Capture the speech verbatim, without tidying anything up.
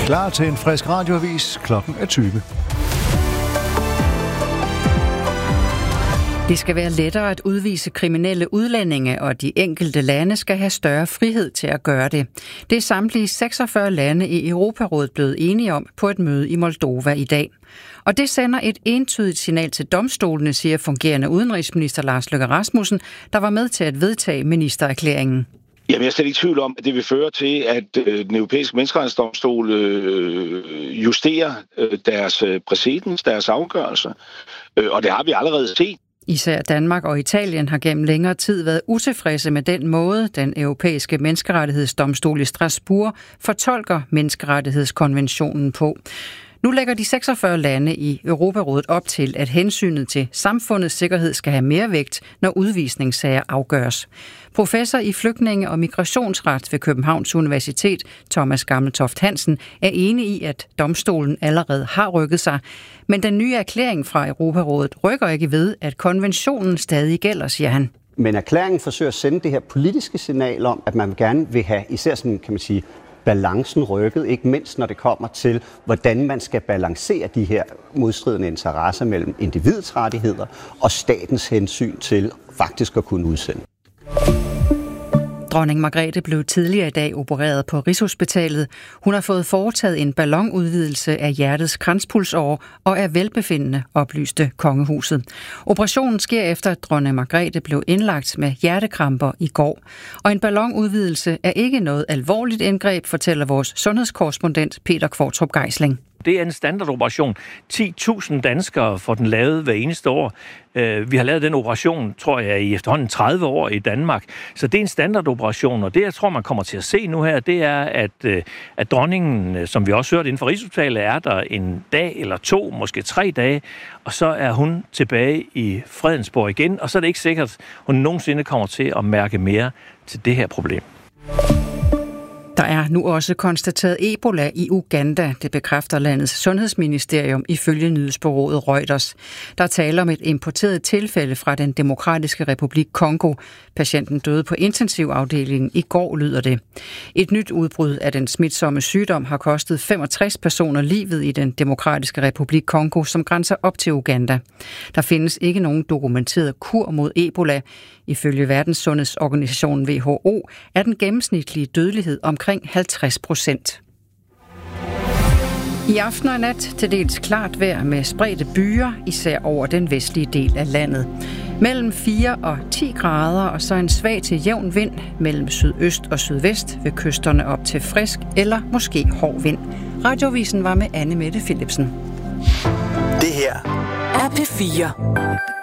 Klar til en frisk radioavis. Klokken er tyve. Det skal være lettere at udvise kriminelle udlændinge, og de enkelte lande skal have større frihed til at gøre det. Det er samtlige seksogfyrre lande i Europarådet blevet enige om på et møde i Moldova i dag. Og det sender et entydigt signal til domstolene, siger fungerende udenrigsminister Lars Løkke Rasmussen, der var med til at vedtage ministererklæringen. Jamen, jeg er slet ikke i tvivl om, at det vil føre til, at øh, den europæiske menneskerettighedsdomstol øh, justerer øh, deres øh, præcedens, deres afgørelser. Øh, og det har vi allerede set. Især Danmark og Italien har gennem længere tid været utilfredse med den måde, den europæiske menneskerettighedsdomstol i Strasbourg fortolker menneskerettighedskonventionen på. Nu lægger de seksogfyrre lande i Europarådet op til, at hensynet til samfundets sikkerhed skal have mere vægt, når udvisningssager afgøres. Professor i flygtninge- og migrationsret ved Københavns Universitet, Thomas Gammeltoft Hansen, er enig i, at domstolen allerede har rykket sig. Men den nye erklæring fra Europarådet rykker ikke ved, at konventionen stadig gælder, siger han. Men erklæringen forsøger at sende det her politiske signal om, at man gerne vil have især sådan, kan man sige, balancen rykket, ikke mindst når det kommer til, hvordan man skal balancere de her modstridende interesser mellem individets rettigheder og statens hensyn til faktisk at kunne udsende. Dronning Margrethe blev tidligere i dag opereret på Rigshospitalet. Hun har fået foretaget en ballonudvidelse af hjertets kranspulsåre og er velbefindende, oplyste kongehuset. Operationen sker efter, at dronning Margrethe blev indlagt med hjertekramper i går. Og en ballonudvidelse er ikke noget alvorligt indgreb, fortæller vores sundhedskorrespondent Peter Kvartrup Geisling. Det er en standardoperation. ti tusind danskere får den lavet hver eneste år. Vi har lavet den operation, tror jeg, i efterhånden tredive år i Danmark. Så det er en standardoperation, og det, jeg tror, man kommer til at se nu her, det er, at, at dronningen, som vi også hørte inden for Rigshospitalet, er der en dag eller to, måske tre dage, og så er hun tilbage i Fredensborg igen, og så er det ikke sikkert, at hun nogensinde kommer til at mærke mere til det her problem. Der er nu også konstateret Ebola i Uganda, det bekræfter landets sundhedsministerium ifølge nyhedsbureauet Reuters. Der taler om et importeret tilfælde fra den demokratiske republik Kongo. Patienten døde på intensivafdelingen i går, lyder det. Et nyt udbrud af den smitsomme sygdom har kostet femogtres personer livet i den demokratiske republik Kongo, som grænser op til Uganda. Der findes ikke nogen dokumenteret kur mod Ebola. Ifølge Verdenssundhedsorganisationen W H O er den gennemsnitlige dødelighed omkring halvtreds procent. I aften og nat til dels klart vejr med spredte byer, især over den vestlige del af landet. Mellem fire og ti grader, og så en svag til jævn vind mellem sydøst og sydvest ved kysterne op til frisk eller måske hård vind. Radiovisen var med Anne Mette Philipsen. Det her er P fire.